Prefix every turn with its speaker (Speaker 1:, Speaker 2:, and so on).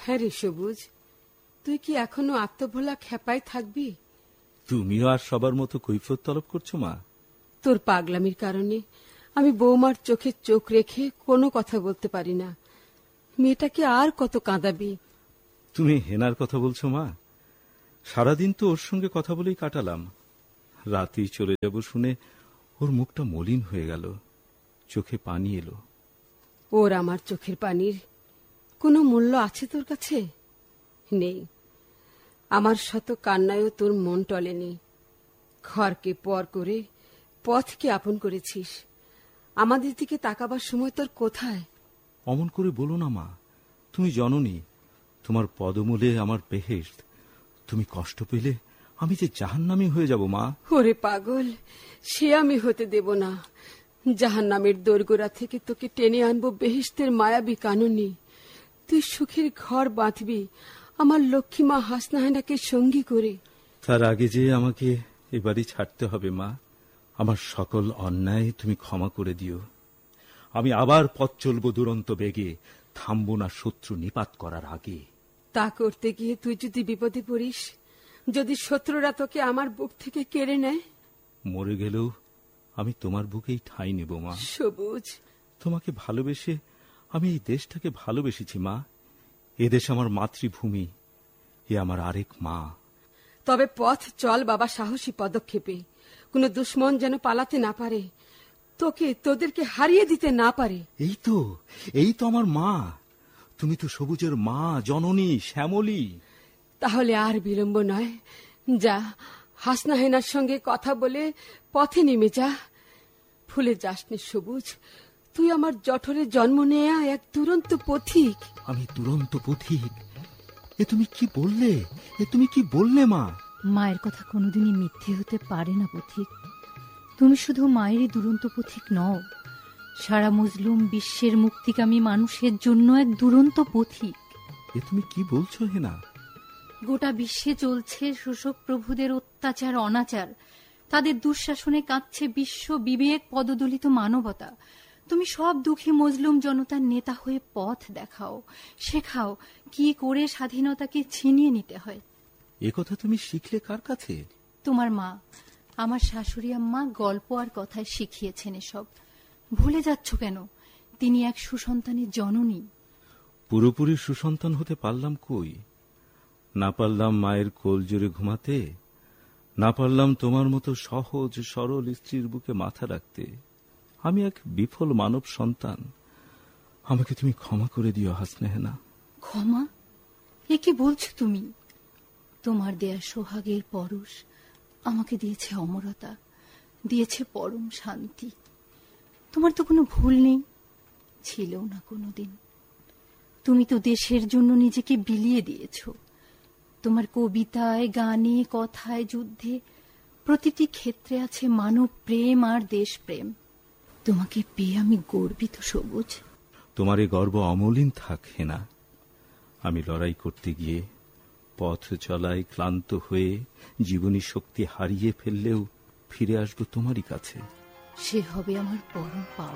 Speaker 1: হ্যাঁ রে সবুজ, তুই কি এখনো আত্মভোলা খেপাই থাকবি?
Speaker 2: তুমিও আর সবার মতো কৈফিয়ত তলব করছো মা?
Speaker 1: তোর পাগলামির কারণে আমি বৌমার চোখে চোখ রেখে কোনো কথা বলতে পারি না। মেয়েটাকে আর কত কাঁদাবি?
Speaker 2: তুমি হেনার কথা বলছো মা? সারাদিন তো ওর সঙ্গে কথা বলেই কাটালাম। রাতেই চলে যাব শুনে ওর মুখটা মলিন হয়ে গেল, চোখে পানি এলো।
Speaker 1: ওর আমার চোখের পানির কোনো মূল্য আছে তোর কাছে? নেই। আমার শত কান্নায়ও তোর মন টলেনি। ঘরকে পর করে পথকে আপন করেছিস। আমাদের দিকে তাকাবার সময় তোর কোথায়?
Speaker 2: অমন করে বলো না মা, তুমি জননী। তোমার পদমূলে আমার বেহেশত। তুমি কষ্ট পেলে আমি যে জাহান্নামী হয়ে যাব মা।
Speaker 1: ওরে পাগল, সে আমি হতে দেব না। জাহান্নামের দোরগোড়া থেকে তোকে টেনে আনবো বেহেশতের মায়াবী কাননে। তুই সুখের ঘর বাঁধবি আমার লক্ষ্মী মা হাসনাহেনাকে সঙ্গী করে।
Speaker 2: তার আগে যে আমাকে এবারই ছাড়তে হবে মা। আমার সকল অন্যায় তুমি ক্ষমা করে দিও। আমি আবার পথ চলব দুরন্ত বেগে, থামব না শত্রু নিপাত করার আগে।
Speaker 1: তা করতে গিয়ে তুই যদি বিপদে পড়িস, যদি শত্রুরা তোকে আমার বুক থেকে কেড়ে নেয়?
Speaker 2: মরে গেলেও আমি তোমার বুকেই ঠাঁই নেব মা।
Speaker 1: সবুজ,
Speaker 2: তোমাকে ভালোবেসে আমি এই দেশটাকে ভালোবেসেছি মা। এদেশ আমার মাতৃভূমি, এ আমার আরেক মা।
Speaker 1: তবে পথ চল বাবা সাহসী পদক্ষেপে। কোন দুশ্মন যেন পালাতে না পারে, তোদেরকে হারিয়ে দিতে না পারে।
Speaker 2: এই তো আমার মা। তুমি তো সবুজের মা, জননী, শ্যামলী।
Speaker 1: তাহলে আর বিলম্ব নয়, যা হাসনাহেনার সঙ্গে কথা বলে পথে নেমে যা। ভুলে যাসনি সবুজ, তুই আমার জঠরে জন্ম নেয়া এক দুরন্ত পথিক।
Speaker 2: আমি দুরন্ত পথিক? এ তুমি কি বললে মা?
Speaker 3: মায়ের কথা কোনোদিনই মিথ্যে হতে পারে না পথিক। তুমি শুধু মায়েরই দুরন্ত পথিক নও, সারা মুসলিম বিশ্বের মুক্তিকামী মানুষের জন্য এক দুরন্ত পথিক।
Speaker 2: এ তুমি কি বলছো হেনা?
Speaker 3: গোটা বিশ্বে চলছে শোষক প্রভুদের অত্যাচার অনাচার। তাদের দুঃশাসনে কাঁদছে বিশ্ব বিবেক পদদলিত মানবতা। তুমি সব দুঃখী মজলুম জনতার নেতা হয়ে পথ দেখাও, শেখাও কি করে স্বাধীনতাকে ছিনিয়ে নিতে হয়।
Speaker 2: এ কথা তুমি শিখলে কার কাছে?
Speaker 3: তোমার মা, আমার শাশুড়ি আম্মা গল্প আর কথায় শিখিয়েছেন এসব। ভুলে যাচ্ছ কেন? তিনি এক সুসন্তানের জননী।
Speaker 2: পুরোপুরি সুসন্তান হতে পারলাম কই? না পারলাম মায়ের কোল জোরে ঘুমাতে, না পারলাম তোমার মতো সহজ সরল স্ত্রীর বুকে মাথা রাখতে। আমি এক বিফল মানব সন্তান। আমাকে তুমি ক্ষমা করে দিও হাসনাহেনা।
Speaker 3: ক্ষমা? এ কি বলছো তুমি? তোমার দেয়া সোহাগের পরশ আমাকে দিয়েছে অমরতা, দিয়েছে পরম শান্তি। তোমার তো কোনো ভুল নেই, ছিলও না কোনোদিন। তুমি তো দেশের জন্য নিজেকে বিলিয়ে দিয়েছ। তোমার কবিতায়, গানে, কথায়, যুদ্ধে প্রতিটি ক্ষেত্রে আছে মানব প্রেম আর দেশপ্রেম। তোমাকে পেয়ে আমি গর্বিত সবুজ।
Speaker 2: তোমার এই গর্ব অমলিন থাক হেনা। আমি লড়াই করতে গিয়ে পথ চলায় ক্লান্ত হয়ে জীবনী শক্তি হারিয়ে ফেললেও ফিরে আসবো তোমারই কাছে।
Speaker 3: সে হবে আমার পরম পাওয়া।